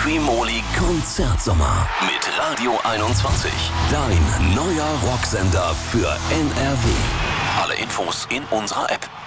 Primoly Konzertsommer mit Radio 21. Dein neuer Rocksender für NRW. Alle Infos in unserer App.